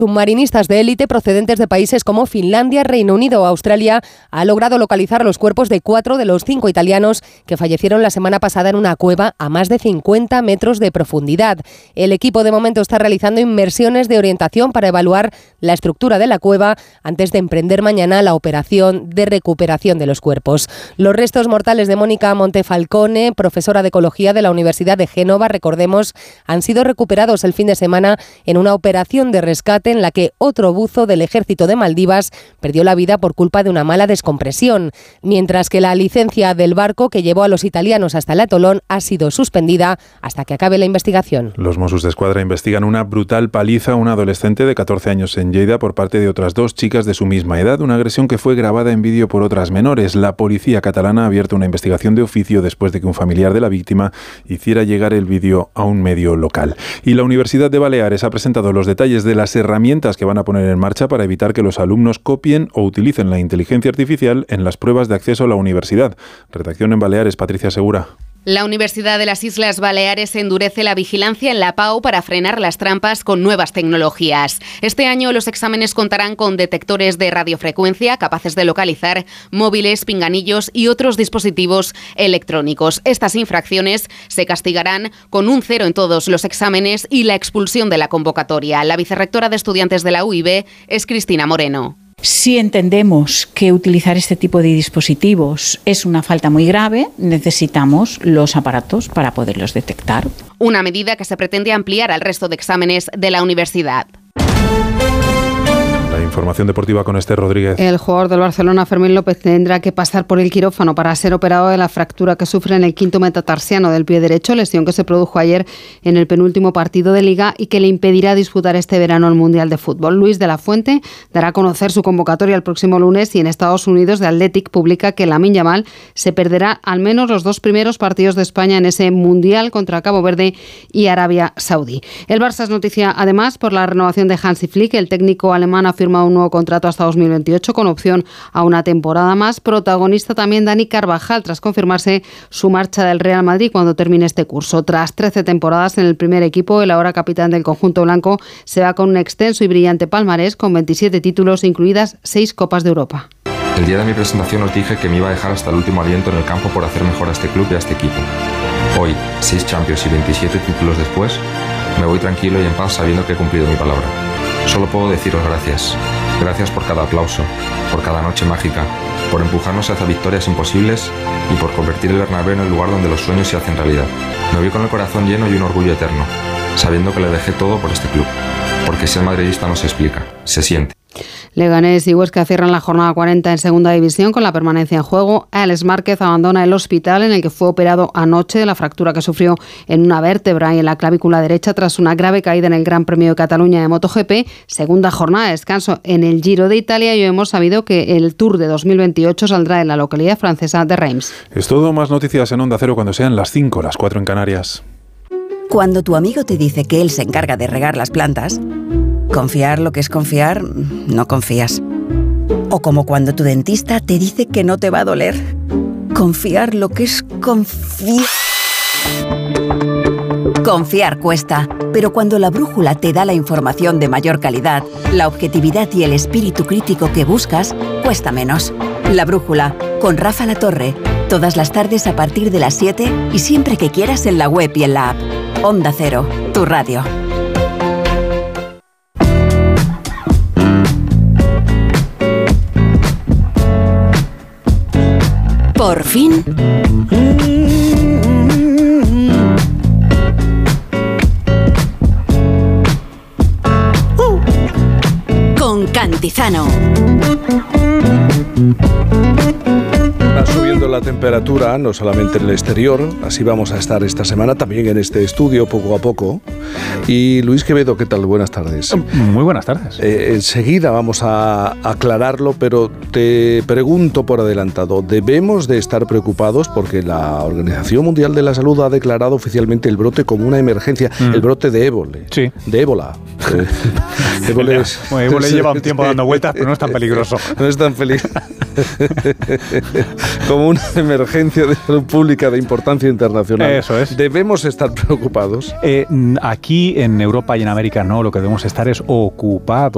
Submarinistas de élite procedentes de países como Finlandia, Reino Unido o Australia han logrado localizar los cuerpos de 4 de los 5 italianos que fallecieron la semana pasada en una cueva a más de 50 metros de profundidad. El equipo de momento está realizando inmersiones de orientación para evaluar la estructura de la cueva antes de emprender mañana la operación de recuperación de los cuerpos. Los restos mortales de Mónica Montefalcone, profesora de ecología de la Universidad de Génova, recordemos, han sido recuperados el fin de semana en una operación de rescate en la que otro buzo del ejército de Maldivas perdió la vida por culpa de una mala descompresión, mientras que la licencia del barco que llevó a los italianos hasta el atolón ha sido suspendida hasta que acabe la investigación. Los Mossos d'Esquadra investigan una brutal paliza a una adolescente de 14 años en Lleida por parte de otras 2 chicas de su misma edad, una agresión que fue grabada en vídeo por otras menores. La policía catalana ha abierto una investigación de oficio después de que un familiar de la víctima hiciera llegar el vídeo a un medio local. Y la Universidad de Baleares ha presentado los detalles de las herramientas que van a poner en marcha para evitar que los alumnos copien o utilicen la inteligencia artificial en las pruebas de acceso a la universidad. Redacción en Baleares, Patricia Segura. La Universidad de las Islas Baleares endurece la vigilancia en la PAU para frenar las trampas con nuevas tecnologías. Este año los exámenes contarán con detectores de radiofrecuencia capaces de localizar móviles, pinganillos y otros dispositivos electrónicos. Estas infracciones se castigarán con un 0 en todos los exámenes y la expulsión de la convocatoria. La vicerrectora de estudiantes de la UIB es Cristina Moreno. Si entendemos que utilizar este tipo de dispositivos es una falta muy grave, necesitamos los aparatos para poderlos detectar. Una medida que se pretende ampliar al resto de exámenes de la universidad. Información deportiva con Esther Rodríguez. El jugador del Barcelona, Fermín López, tendrá que pasar por el quirófano para ser operado de la fractura que sufre en el quinto metatarsiano del pie derecho, lesión que se produjo ayer en el penúltimo partido de Liga y que le impedirá disputar este verano el Mundial de Fútbol. Luis de la Fuente dará a conocer su convocatoria el próximo lunes y en Estados Unidos The Athletic publica que Lamine Yamal se perderá al menos los 2 primeros partidos de España en ese Mundial contra Cabo Verde y Arabia Saudí. El Barça es noticia además por la renovación de Hansi Flick. El técnico alemán ha firmado un nuevo contrato hasta 2028 con opción a una temporada más. Protagonista también Dani Carvajal tras confirmarse su marcha del Real Madrid cuando termine este curso. Tras 13 temporadas en el primer equipo, el ahora capitán del conjunto blanco se va con un extenso y brillante palmarés con 27 títulos, incluidas 6 Copas de Europa. El día de mi presentación os dije que me iba a dejar hasta el último aliento en el campo por hacer mejor a este club y a este equipo. Hoy, 6 Champions y 27 títulos después, me voy tranquilo y en paz sabiendo que he cumplido mi palabra. Solo puedo deciros gracias. Gracias por cada aplauso, por cada noche mágica, por empujarnos hacia victorias imposibles y por convertir el Bernabéu en el lugar donde los sueños se hacen realidad. Me voy con el corazón lleno y un orgullo eterno, sabiendo que le dejé todo por este club. Porque ser madridista no se explica, se siente. Leganés y Huesca cierran la jornada 40 en segunda división con la permanencia en juego. Alex Márquez abandona el hospital en el que fue operado anoche de la fractura que sufrió en una vértebra y en la clavícula derecha tras una grave caída en el Gran Premio de Cataluña de MotoGP. Segunda jornada de descanso en el Giro de Italia y hoy hemos sabido que el Tour de 2028 saldrá de la localidad francesa de Reims. Es todo, más noticias en Onda Cero cuando sean las 5, las 4 en Canarias. Cuando tu amigo te dice que él se encarga de regar las plantas, confiar lo que es confiar, no confías. O como cuando tu dentista te dice que no te va a doler. Confiar lo que es confiar. Confiar cuesta, pero cuando la brújula te da la información de mayor calidad, la objetividad y el espíritu crítico que buscas, cuesta menos. La brújula, con Rafa Latorre, todas las tardes a partir de las 7 y siempre que quieras en la web y en la app. Onda Cero, tu radio. Por fin. Con Cantizano. Va subiendo la temperatura, no solamente en el exterior, así vamos a estar esta semana, también en este estudio poco a poco. Y Luis Quevedo, ¿qué tal? Buenas tardes. Muy buenas tardes. Enseguida vamos a aclararlo, pero te pregunto por adelantado, ¿debemos de estar preocupados porque la Organización Mundial de la Salud ha declarado oficialmente el brote como una emergencia, el brote de ébola? Sí. De ébola. Ébola lleva un tiempo dando vueltas, pero no es tan peligroso. No es tan peligroso. Como una emergencia de salud pública de importancia internacional. Eso es. ¿Debemos estar preocupados? Aquí en Europa y en América no, lo que debemos estar es ocupados.